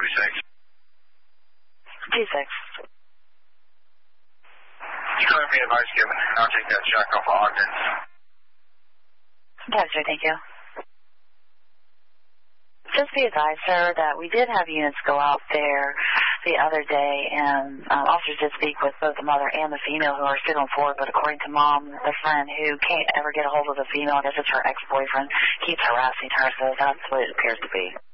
G6. You go ahead and be advice given. I'll take that shock off of Ogden. Sir, thank you. Just be advised, sir, that we did have units go out there the other day, and officers did speak with both the mother and the female who are still on forward, but according to Mom, the friend who can't ever get a hold of the female, I guess it's her ex-boyfriend, keeps harassing her, so that's what it appears to be.